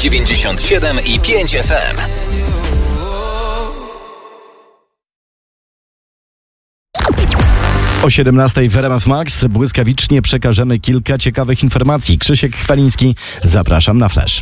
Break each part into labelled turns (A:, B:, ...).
A: 97,5 FM.
B: O 17:00 w RMF Max błyskawicznie przekażemy kilka ciekawych informacji. Krzysiek Chwaliński, zapraszam na Flash.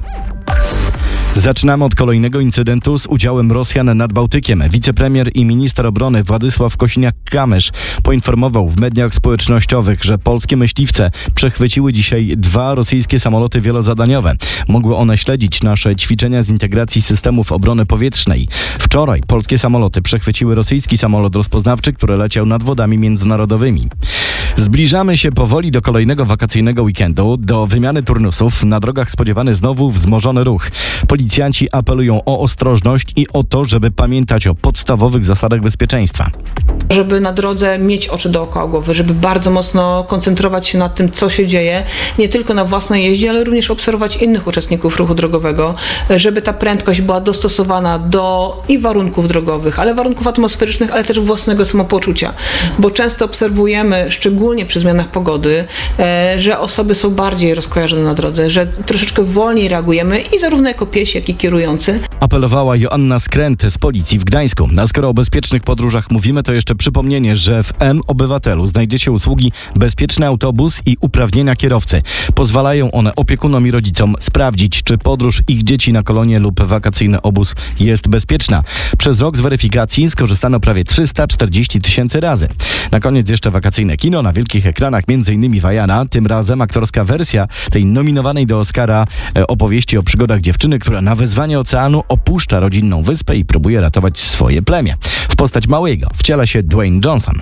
B: Zaczynamy od kolejnego incydentu z udziałem Rosjan nad Bałtykiem. Wicepremier i minister obrony Władysław Kosiniak-Kamysz poinformował w mediach społecznościowych, że polskie myśliwce przechwyciły dzisiaj 2 rosyjskie samoloty wielozadaniowe. Mogły one śledzić nasze ćwiczenia z integracji systemów obrony powietrznej. Wczoraj polskie samoloty przechwyciły rosyjski samolot rozpoznawczy, który leciał nad wodami międzynarodowymi. Zbliżamy się powoli do kolejnego wakacyjnego weekendu. Do wymiany turnusów na drogach spodziewany znowu wzmożony ruch. Policjanci apelują o ostrożność i o to, żeby pamiętać o podstawowych zasadach bezpieczeństwa.
C: Żeby na drodze mieć oczy dookoła głowy, żeby bardzo mocno koncentrować się nad tym, co się dzieje, nie tylko na własnej jeździe, ale również obserwować innych uczestników ruchu drogowego, żeby ta prędkość była dostosowana do i warunków drogowych, ale warunków atmosferycznych, ale też własnego samopoczucia, bo często obserwujemy, szczególnie przy zmianach pogody, że osoby są bardziej rozkojarzone na drodze, że troszeczkę wolniej reagujemy i zarówno jako piesi, jak i kierujący.
B: Apelowała Joanna Skręt z policji w Gdańsku. A skoro o bezpiecznych podróżach mówimy, to jeszcze przypomnienie, że w M-Obywatelu znajdziecie usługi Bezpieczny Autobus i uprawnienia kierowcy. Pozwalają one opiekunom i rodzicom sprawdzić, czy podróż ich dzieci na kolonie lub wakacyjny obóz jest bezpieczna. Przez rok z weryfikacji skorzystano prawie 340 000 razy. Na koniec jeszcze wakacyjne kino na wielkich ekranach, m.in. Wajana. Tym razem aktorska wersja tej nominowanej do Oscara opowieści o przygodach dziewczyny, która na wezwanie oceanu opuszcza rodzinną wyspę i próbuje ratować swoje plemię. W postać Mauiego wciela się Dwayne Johnson.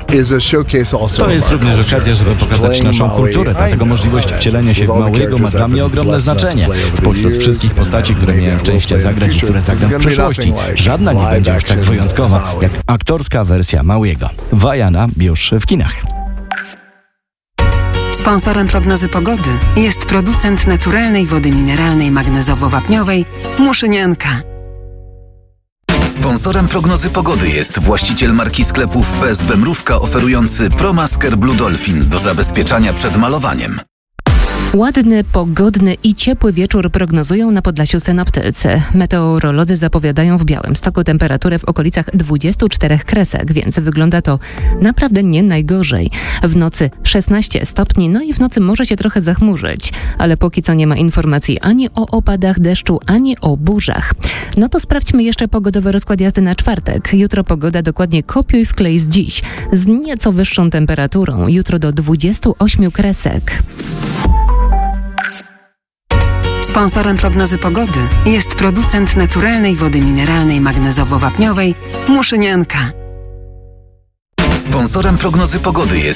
B: To jest również okazja, żeby pokazać naszą kulturę, dlatego możliwość wcielenia się w Mauiego ma dla mnie ogromne znaczenie. Spośród wszystkich postaci, które miałem szczęście zagrać i które zagram w przyszłości, żadna nie będzie już tak wyjątkowa jak aktorska wersja Mauiego. Wajana już w kinach.
D: Sponsorem prognozy pogody jest producent naturalnej wody mineralnej magnezowo-wapniowej Muszynianka.
A: Sponsorem prognozy pogody jest właściciel marki sklepów PSB Mrówka oferujący ProMasker Blue Dolphin do zabezpieczania przed malowaniem.
E: Ładny, pogodny i ciepły wieczór prognozują na Podlasiu synoptycy. Meteorolodzy zapowiadają w Białymstoku temperaturę w okolicach 24 kresek, więc wygląda to naprawdę nie najgorzej. W nocy 16 stopni, no i w nocy może się trochę zachmurzyć, ale póki co nie ma informacji ani o opadach deszczu, ani o burzach. No to sprawdźmy jeszcze pogodowy rozkład jazdy na czwartek. Jutro pogoda dokładnie kopiuj wklej z dziś, z nieco wyższą temperaturą. Jutro do 28 kresek.
D: Sponsorem prognozy pogody jest producent naturalnej wody mineralnej magnezowo-wapniowej Muszynianka.
A: Sponsorem prognozy pogody jest